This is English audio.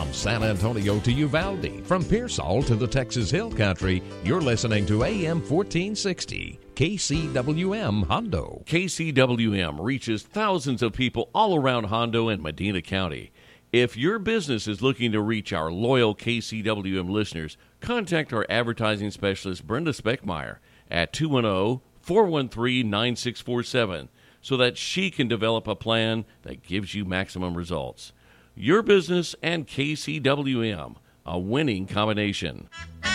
From San Antonio to Uvalde, from Pearsall to the Texas Hill Country, you're listening to AM 1460, KCWM Hondo. KCWM reaches thousands of people all around Hondo and Medina County. If your business is looking to reach our loyal KCWM listeners, contact our advertising specialist, Brenda Speckmeyer, at 210-413-9647 so that she can develop a plan that gives you maximum results. Your business and KCWM, a winning combination.